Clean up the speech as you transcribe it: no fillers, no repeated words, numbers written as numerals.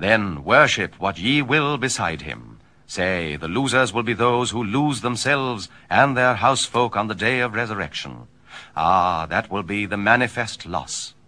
Then worship what ye will beside him. Say, the losers will be those who lose themselves and their housefolk on the day of resurrection. Ah, that will be the manifest loss.